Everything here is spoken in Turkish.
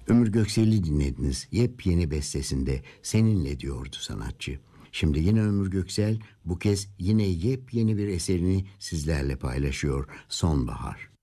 Ömür Göksel'i dinlediniz. Yepyeni bestesinde seninle diyordu sanatçı. Şimdi yine Ömür Göksel bu kez yine yepyeni bir eserini sizlerle paylaşıyor. Sonbahar.